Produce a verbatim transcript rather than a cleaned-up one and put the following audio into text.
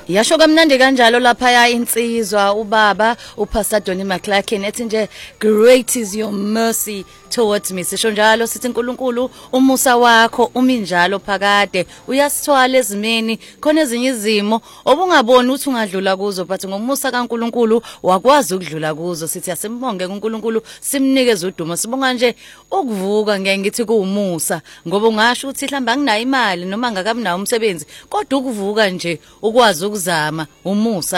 Yasho kamnandi kanjalo lapha insizwa ubaba uPastor Donnie McClarkin ethi nje great is your mercy towards me. Sisho njalo sithi uNkulunkulu umusa wakho umi njalo phakade uyasithwala ezimeni khona ezinye izimo obungaboni uthi ungadlula kuzo but ngomusa kaNkulunkulu wakwazi ukudlula kuzo. Sithi asimbonge uNkulunkulu simnikeze udumo. Sibonga nje ukuvuka ngeke ngithi kuumusa ngoba ungasho uthi mhlamba nginayo imali noma ngakabi nawo umsebenzi kodwa ukuvuka nje ukwazi ukuzama umusa.